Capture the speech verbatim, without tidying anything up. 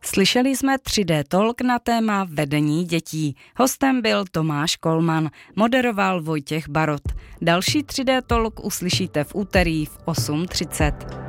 Slyšeli jsme tři dé Talk na téma vedení dětí. Hostem byl Tomáš Kolman, moderoval Vojtěch Barot. Další tři dé Talk uslyšíte v úterý v osm třicet.